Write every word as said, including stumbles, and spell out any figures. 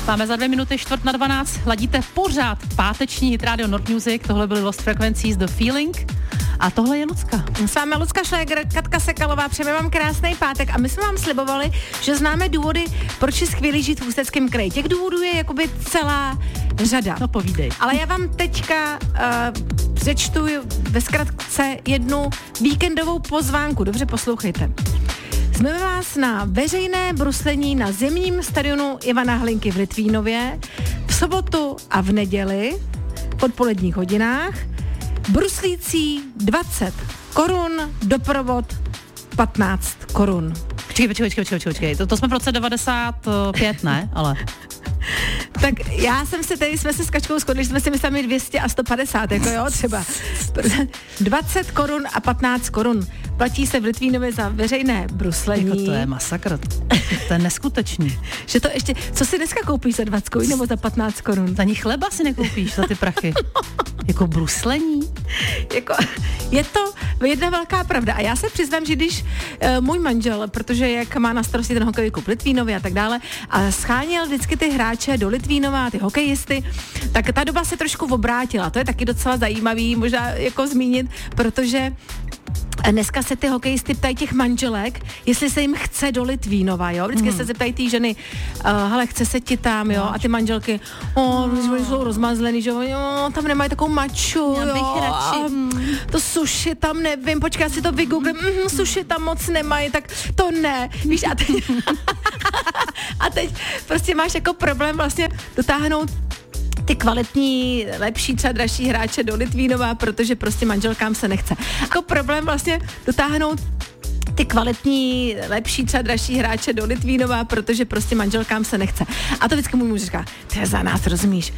Máme za dvě minuty čtvrt na dvanáct, ladíte pořád páteční Hit Radio Nord Music, tohle byly Lost Frequencies, The Feeling a tohle je Lucka. S vámi Lucka Šléger, Katka Sekalová, přejeme vám krásný pátek a my jsme vám slibovali, že známe důvody, proč je skvělý žít v Ústeckém kraji. Těch důvodů je jakoby celá řada. No povídej. Ale já vám teďka uh, přečtu ve zkratce jednu víkendovou pozvánku, dobře poslouchejte. Jsme vás na veřejné bruslení na zimním stadionu Ivana Hlinky v Litvínově v sobotu a v neděli v odpoledních hodinách. Bruslící dvacet korun, doprovod patnáct korun. Počkej, počkej, počkej, počkej, počkej. To, to jsme v roce devadesát pět, ne? Ale... Tak já jsem se tady, jsme se s Kačkou shodli, že jsme si mysleli dvě stě a sto padesát, jako jo, třeba. dvacet korun a patnáct korun. Platí se v Litvínově za veřejné bruslení. Jako to je masakr. To je neskutečný. Že to ještě, co si dneska koupíš za dvacet korun nebo za patnáct korun? Ani chleba si nekoupíš za ty prachy. Jako bruslení. Jako, je to jedna velká pravda. A já se přiznám, že když uh, můj manžel, protože jak má na starosti ten hokejový klub Litvínově a tak dále, a scháněl vždycky ty hráče do Litvínova, ty hokejisty, tak ta doba se trošku obrátila. To je taky docela zajímavý možná jako zmínit, protože dneska se ty hokejisty ptají těch manželek, jestli se jim chce do Litvínova, jo? Vždycky mm. se zeptají ty ženy, uh, hele, chce se ti tam, jo? A ty manželky, o, no. jsou rozmazlený, že jo, tam nemají takovou maču, já bych jo? radši. A to suši tam nevím, počkej, já si to vygooglím, mm, suši tam moc nemají, tak to ne, víš, a teď, a teď prostě máš jako problém vlastně dotáhnout ty kvalitní, lepší, třeba dražší hráče do Litvínova, protože prostě manželkám se nechce. Jako problém vlastně dotáhnout ty kvalitní, lepší, třeba dražší hráče do Litvínova, protože prostě manželkám se nechce. A to vždycky můj muž říká, ty za nás, rozumíš,